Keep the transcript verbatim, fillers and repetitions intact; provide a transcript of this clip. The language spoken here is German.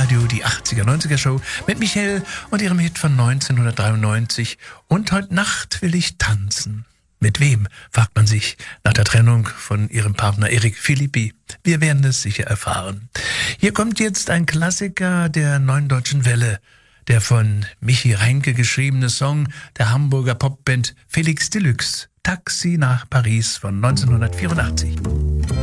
Live-Radio, die achtziger-neunziger-Show mit Michael und ihrem Hit von neunzehnhundertdreiundneunzig. Und heute Nacht will ich tanzen. Mit wem, fragt man sich nach der Trennung von ihrem Partner Eric Philippi. Wir werden es sicher erfahren. Hier kommt jetzt ein Klassiker der Neuen Deutschen Welle. Der von Michi Reinke geschriebene Song der Hamburger Popband Felix Deluxe. Taxi nach Paris von neunzehnhundertvierundachtzig.